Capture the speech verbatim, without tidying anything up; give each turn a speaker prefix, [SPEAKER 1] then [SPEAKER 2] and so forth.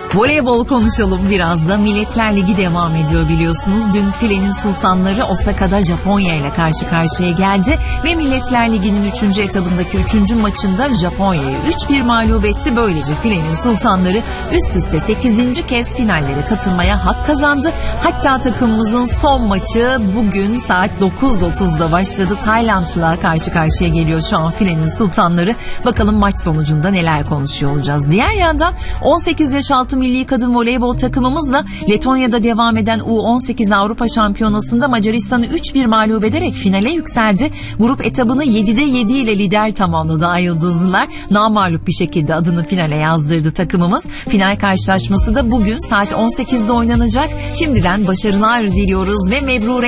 [SPEAKER 1] Voleybol konuşalım biraz da. Milletler Ligi devam ediyor biliyorsunuz. Dün filenin sultanları Osaka'da Japonya ile karşı karşıya geldi ve Milletler Ligi'nin üçüncü etabındaki üçüncü maçında Japonya'yı üç bir mağlup etti. Böylece filenin sultanları üst üste sekizinci kez finallere katılmaya hak kazandı. Hatta takımımızın son maçı bugün saat dokuz otuzda başladı. Tayland'la karşı karşıya geliyor şu an filenin sultanları. Bakalım maç sonucunda neler konuşuyor olacağız. Diğer yandan on sekiz yaş altı milli kadın voleybol takımımızla Letonya'da devam eden U on sekiz Avrupa Şampiyonası'nda Macaristan'ı üç bir mağlup ederek finale yükseldi. Grup etabını yedide yedi ile lider tamamladı Ay Yıldızlılar. Namağlup bir şekilde adını finale yazdırdı takımımız. Final karşılaşması da bugün saat on sekizde oynanacak. Şimdiden başarılar diliyoruz ve mebrure